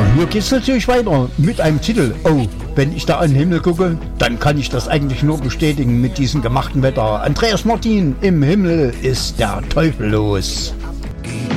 hier geht's natürlich weiter mit einem Titel. Oh, wenn ich da an den Himmel gucke, dann kann ich das eigentlich nur bestätigen mit diesem gemachten Wetter. Andreas Martin, im Himmel ist der Teufel los.